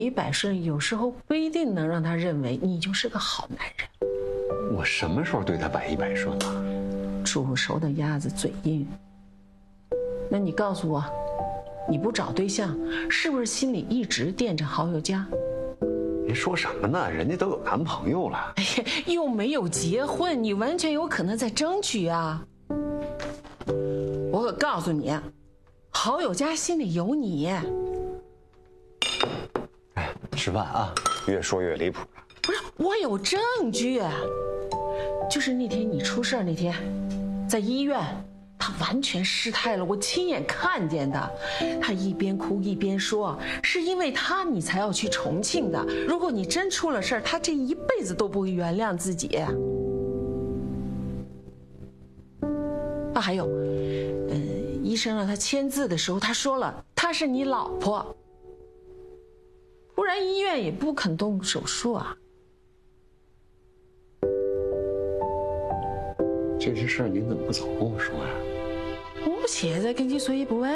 一百顺有时候不一定能让他认为你就是个好男人。 我什么时候对他百依百顺了？ 煮熟的鸭子嘴硬。那你告诉我，你不找对象，是不是心里一直惦着郝友佳？ 您说什么呢？人家都有男朋友了。 哎呀，又没有结婚，你完全有可能在争取啊！我可告诉你，郝友佳心里有你。 哎，吃饭啊！越说越离谱了。 不是，我有证据。就是那天你出事那天，在医院，他完全失态了，我亲眼看见的。他一边哭一边说，是因为他你才要去重庆的。如果你真出了事，他这一辈子都不会原谅自己。啊，还有，医生让他签字的时候，他说了她是你老婆，不然医院也不肯动手术啊。 这些事儿您怎么不早跟我说呀？ 我现在跟你说也不晚。